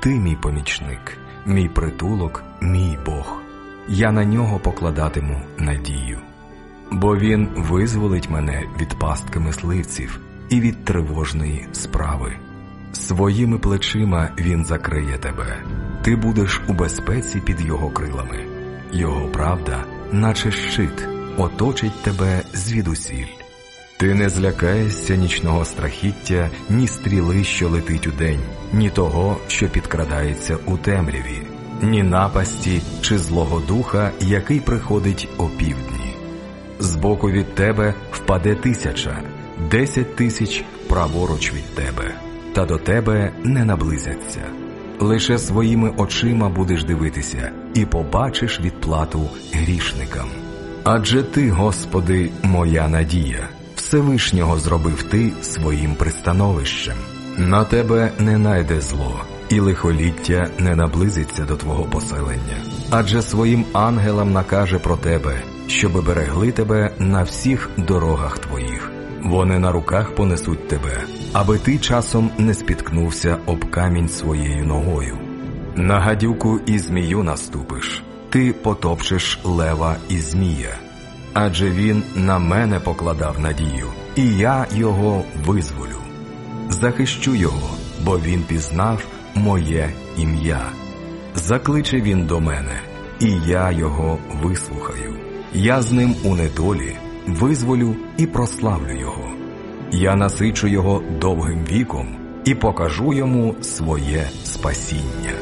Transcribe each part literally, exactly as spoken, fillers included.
Ти мій помічник, мій притулок, мій Бог. Я на нього покладатиму надію. Бо він визволить мене від пастки мисливців і від тривожної справи. Своїми плечима він закриє тебе. Ти будеш у безпеці під його крилами. Його правда, наче щит, оточить тебе звідусіль. Ти не злякаєшся нічного страхіття, ні стріли, що летить удень, ні того, що підкрадається у темряві, ні напасті чи злого духа, який приходить опівдні. Збоку від тебе впаде тисяча, десять тисяч праворуч від тебе, та до тебе не наблизяться. Лише своїми очима будеш дивитися і побачиш відплату грішникам. Адже ти, Господи, моя надія. Всевишнього зробив ти своїм пристановищем. На тебе не найде зло, і лихоліття не наблизиться до твого поселення. Адже своїм ангелам накаже про тебе, щоби берегли тебе на всіх дорогах твоїх. Вони на руках понесуть тебе, аби ти часом не спіткнувся об камінь своєю ногою. На гадюку і змію наступиш, ти потопчеш лева і змія. Адже він на мене покладав надію, і я його визволю. Захищу його, бо він пізнав моє ім'я. Закличе він до мене, і я його вислухаю. Я з ним у недолі визволю і прославлю його. Я насичу його довгим віком і покажу йому своє спасіння.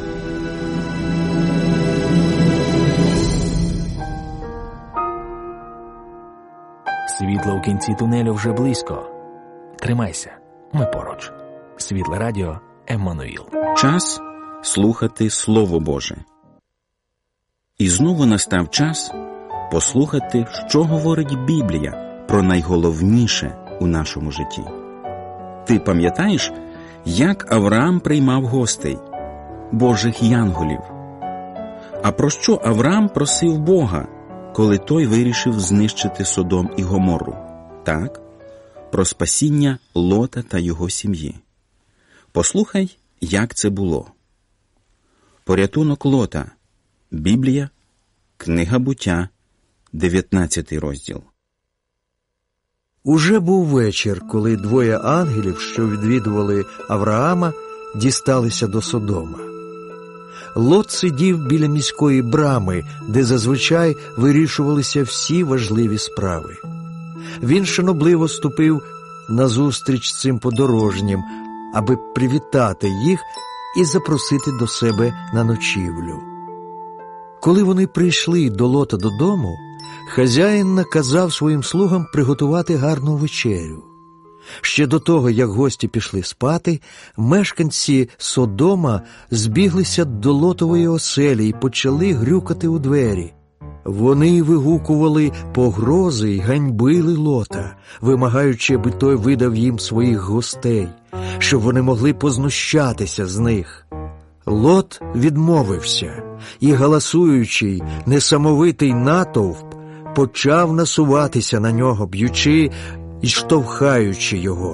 Світло у кінці тунелю вже близько. Тримайся, ми поруч. Світле радіо Еммануїл. Час слухати Слово Боже. І знову настав час послухати, що говорить Біблія про найголовніше у нашому житті. Ти пам'ятаєш, як Авраам приймав гостей, Божих янголів? А про що Авраам просив Бога, коли той вирішив знищити Содом і Гоморру? Так, про спасіння Лота та його сім'ї. Послухай, як це було. Порятунок Лота. Біблія, книга Буття, дев'ятнадцятий розділ. Уже був вечір, коли двоє ангелів, що відвідували Авраама, дісталися до Содома. Лот сидів біля міської брами, де зазвичай вирішувалися всі важливі справи. Він шанобливо ступив назустріч цим подорожнім, аби привітати їх і запросити до себе на ночівлю. Коли вони прийшли до Лота додому, хазяїн наказав своїм слугам приготувати гарну вечерю. Ще до того, як гості пішли спати, мешканці Содома збіглися до Лотової оселі і почали грюкати у двері. Вони вигукували погрози й ганьбили Лота, вимагаючи, аби той видав їм своїх гостей, щоб вони могли познущатися з них. Лот відмовився, і галасуючий, несамовитий натовп почав насуватися на нього, б'ючи і штовхаючи його.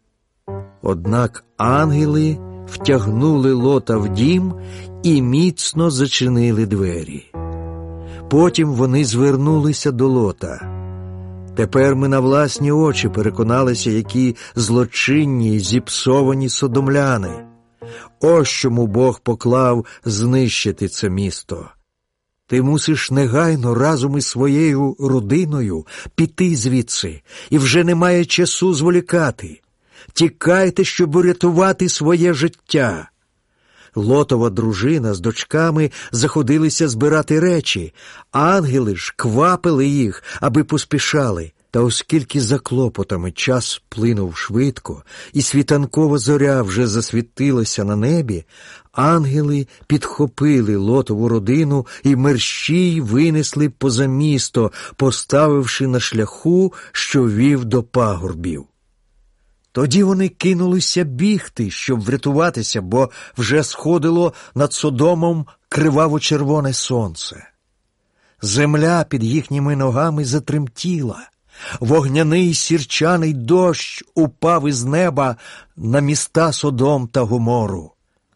Однак ангели втягнули Лота в дім і міцно зачинили двері. Потім вони звернулися до Лота. Тепер ми на власні очі переконалися, які злочинні й зіпсовані содомляни. Ось чому Бог поклав знищити це місто. Ти мусиш негайно разом із своєю родиною піти звідси, і вже немає часу зволікати. Тікайте, щоб урятувати своє життя. Лотова дружина з дочками заходилися збирати речі, ангели ж квапили їх, аби поспішали. Та оскільки за клопотами час плинув швидко, і світанкова зоря вже засвітилася на небі, ангели підхопили Лотову родину і мерщій винесли поза місто, поставивши на шляху, що вів до пагорбів. Тоді вони кинулися бігти, щоб врятуватися, бо вже сходило над Содомом криваво-червоне сонце. Земля під їхніми ногами затремтіла. Вогняний сірчаний дощ упав із неба на міста Содом та Гомору.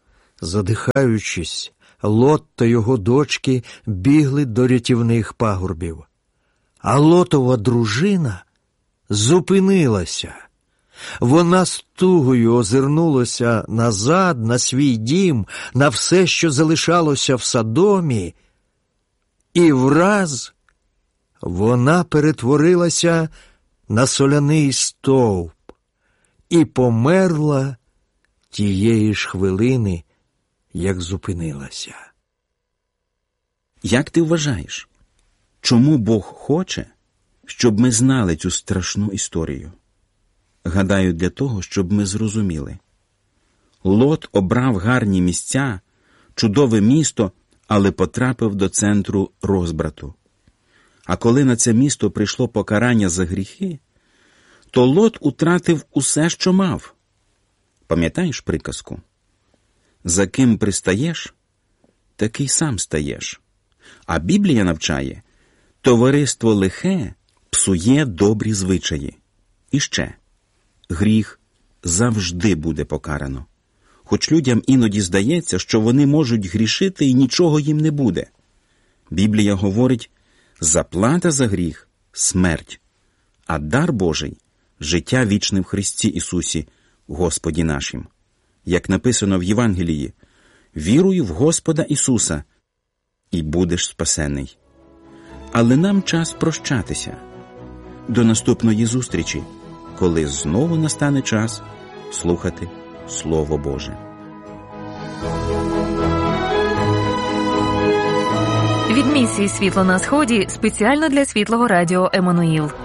Задихаючись, Лот та його дочки бігли до рятівних пагорбів. А Лотова дружина зупинилася. Вона з тугою озирнулася назад, на свій дім, на все, що залишалося в Содомі, і враз вона перетворилася на соляний стовп і померла тієї ж хвилини, як зупинилася. Як ти вважаєш, чому Бог хоче, щоб ми знали цю страшну історію? Гадаю, для того, щоб ми зрозуміли. Лот обрав гарні місця, чудове місто, але потрапив до центру розбрату. А коли на це місто прийшло покарання за гріхи, то Лот утратив усе, що мав. Пам'ятаєш приказку? За ким пристаєш, такий сам стаєш. А Біблія навчає, товариство лихе псує добрі звичаї. І ще, гріх завжди буде покарано. Хоч людям іноді здається, що вони можуть грішити і нічого їм не буде. Біблія говорить, заплата за гріх – смерть, а дар Божий – життя вічне в Христі Ісусі, Господі нашим. Як написано в Євангелії, «Віруй в Господа Ісуса, і будеш спасений». Але нам час прощатися. До наступної зустрічі, коли знову настане час слухати Слово Боже. Від місії «Світло на сході» спеціально для Світлого Радіо Еммануїл.